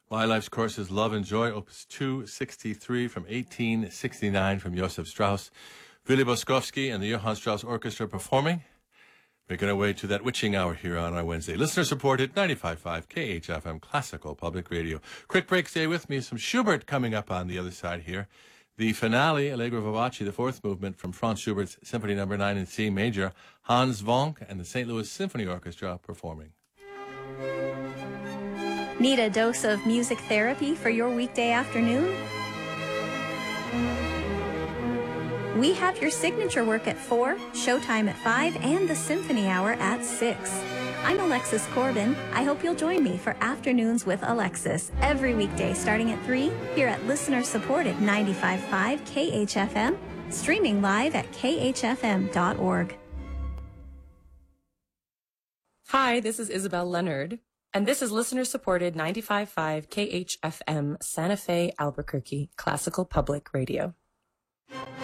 My Life's Course is Love and Joy, Opus 263 from 1869 from Joseph Strauss. Willy Boskovsky and the Johann Strauss Orchestra performing. Making our way to that witching hour here on our Wednesday. Listener-supported 95.5 KHFM Classical Public Radio. Quick break, stay with me. Some Schubert coming up on the other side here. The finale, Allegro Vivace, the fourth movement from Franz Schubert's Symphony No. 9 in C major. Hans Vonk and the St. Louis Symphony Orchestra performing. Need a dose of music therapy for your weekday afternoon? We have your signature work at 4, showtime at 5, and the Symphony Hour at 6. I'm Alexis Corbin. I hope you'll join me for Afternoons with Alexis every weekday starting at 3 here at listener-supported 95.5 KHFM, streaming live at khfm.org. Hi, this is Isabel Leonard, and this is listener-supported 95.5 KHFM Santa Fe, Albuquerque, Classical Public Radio.